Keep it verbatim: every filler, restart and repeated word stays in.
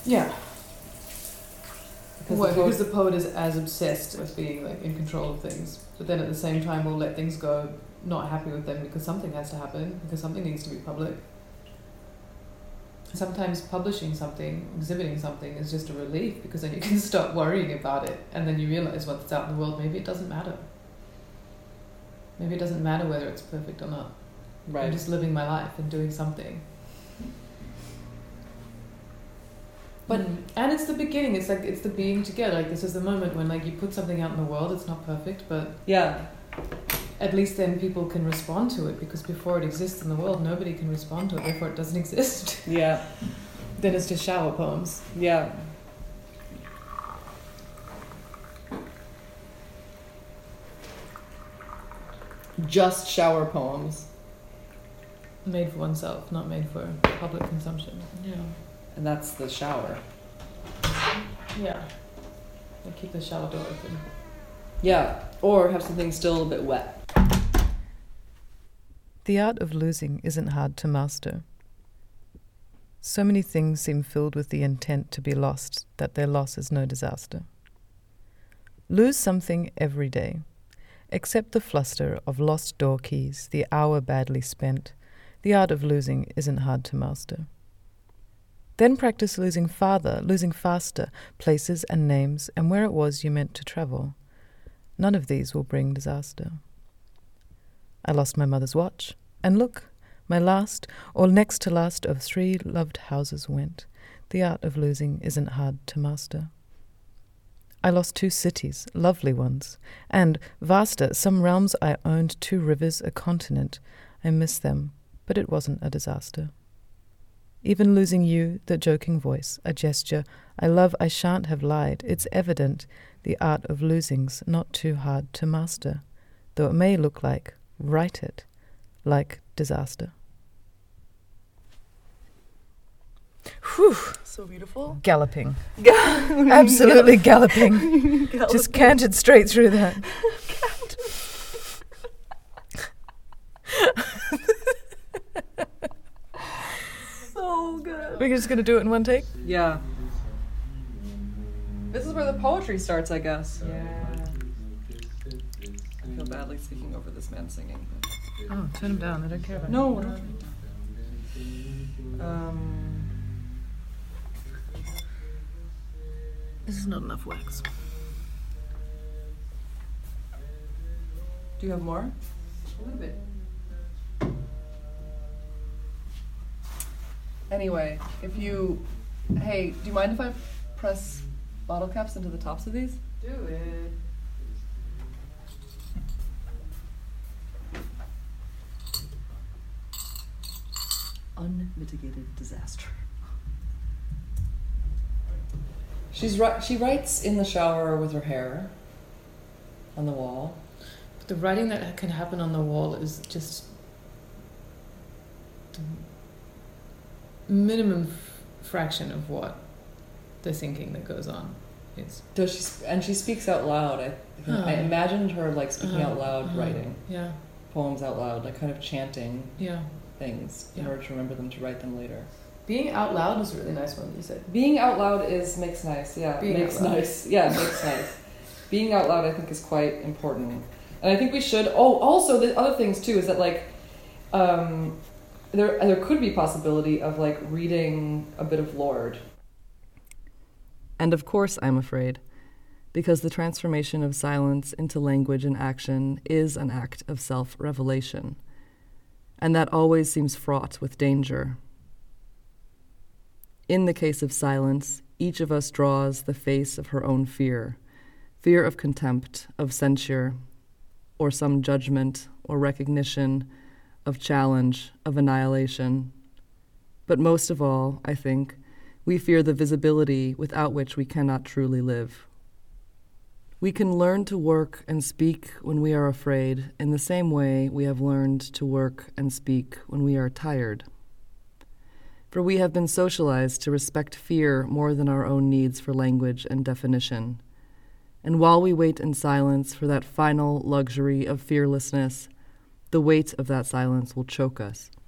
Yeah. Because Well, the poet, because the poet is as obsessed with being like in control of things, but then at the same time will let things go, not happy with them because something has to happen, because something needs to be public. Sometimes publishing something, exhibiting something is just a relief, because then you can stop worrying about it, and then you realize once it's out in the world, maybe it doesn't matter. Maybe it doesn't matter whether it's perfect or not. right. I'm just living my life and doing something. But Mm. and it's the beginning. It's like it's the being together. Like this is the moment when like you put something out in the world. It's not perfect, but Yeah. at least then people can respond to it, because before it exists in the world, nobody can respond to it. Therefore, it doesn't exist. Yeah. Then it's just shower poems. Yeah. Just shower poems. Made for oneself, not made for public consumption. Yeah. And that's the shower. Yeah. They keep the shower door open. Yeah. Or have something still a bit wet. The art of losing isn't hard to master. So many things seem filled with the intent to be lost that their loss is no disaster. Lose something every day. Accept the fluster of lost door keys, the hour badly spent. The art of losing isn't hard to master. Then practice losing farther, losing faster, places and names, and where it was you meant to travel. None of these will bring disaster. I lost my mother's watch, and look, my last, or next to last, of three loved houses went. The art of losing isn't hard to master. I lost two cities, lovely ones, and, vaster, some realms I owned, two rivers, a continent. I miss them, but it wasn't a disaster. Even losing you, the joking voice, a gesture, I love, I shan't have lied. It's evident, the art of losing's not too hard to master, though it may look like, write it, like disaster. Whew. So beautiful. Galloping. Absolutely galloping. Just cantered straight through that. So good. We're just going to do it in one take? Yeah. This is where the poetry starts, I guess. Yeah. I feel badly speaking over this man singing. Oh, turn him down. I don't care about No, him. don't. Um, This is not enough wax. do you have more? A little bit. Anyway, if you... Hey, do you mind if I press bottle caps into the tops of these? Do it. Unmitigated disaster. She's ri- She writes in the shower with her hair on the wall. The writing that can happen on the wall is just the minimum f- fraction of what the thinking that goes on is. Does she? Sp- and she speaks out loud. I, think I Uh-huh. imagined her like speaking Uh-huh. out loud, Uh-huh. writing Yeah, poems out loud, like kind of chanting yeah. things in Yeah. order to remember them to write them later. Being out loud is a really nice one, you said. Being out loud is makes nice. Yeah, Being makes out loud. nice. Yeah, makes nice. Being out loud, I think, is quite important. And I think we should. Oh, also the other things too is that like, um, there there could be possibility of like reading a bit of Lord. And of course, I'm afraid, because the transformation of silence into language and action is an act of self-revelation, and that always seems fraught with danger. In the case of silence, each of us draws the face of her own fear, fear of contempt, of censure, or some judgment or recognition, of challenge, of annihilation. But most of all, I think, we fear the visibility without which we cannot truly live. We can learn to work and speak when we are afraid in the same way we have learned to work and speak when we are tired. For we have been socialized to respect fear more than our own needs for language and definition. And while we wait in silence for that final luxury of fearlessness, the weight of that silence will choke us.